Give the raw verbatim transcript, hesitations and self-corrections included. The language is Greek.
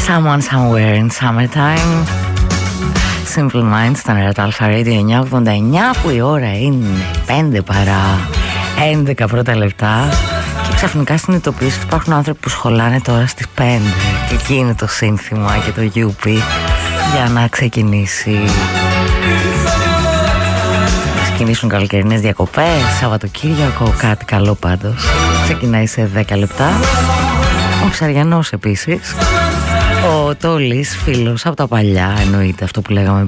Someone Somewhere in Summertime. Simple Minds, στα νερά του Alpha Radio εννιακόσια ογδόντα εννιά, που η ώρα είναι πέντε παρά έντεκα πρώτα λεπτά και ξαφνικά συνειδητοποιήσω ότι υπάρχουν άνθρωποι που σχολάνε τώρα στις πέντε και εκεί είναι το σύνθημα και το γιούπι για να ξεκινήσει. Ξεκινήσουν καλοκαιρινές διακοπές, Σαββατοκύριακο, κάτι καλό πάντως. Ξεκινάει σε δέκα λεπτά. Ο Ψαριανός επίσης. Ο Τόλης, φίλος από τα παλιά, εννοείται, αυτό που λέγαμε